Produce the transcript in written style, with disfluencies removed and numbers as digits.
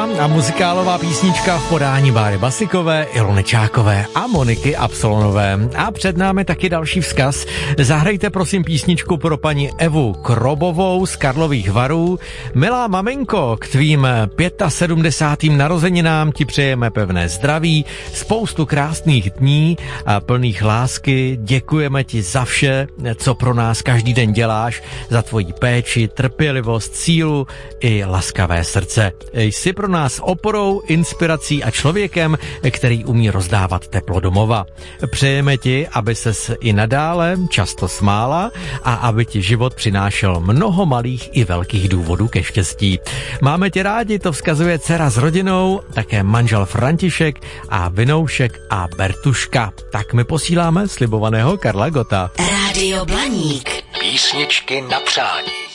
a muzikálová písnička v podání Báry Basikové, Ilony Čákové a Moniky Absolonové. A před námi taky další vzkaz. Zahrajte prosím písničku pro paní Evu Krobovou z Karlových Varů. Milá maminko, k tvým 75. narozeninám ti přejeme pevné zdraví, spoustu krásných dní a plných lásky. Děkujeme ti za vše, co pro nás každý den děláš, za tvoji péči, trpělivost, sílu i laskavé srdce. Jsi pro nás oporou, inspirací a člověkem, který umí rozdávat teplo domova. Přejeme ti, aby ses i nadále často smála a aby ti život přinášel mnoho malých i velkých důvodů ke štěstí. Máme tě rádi, to vzkazuje dcera s rodinou, také manžel František a Vinoušek a Bertuška. Tak my posíláme slibovaného Karla Gotta. Rádio Blaník. Písničky na přání.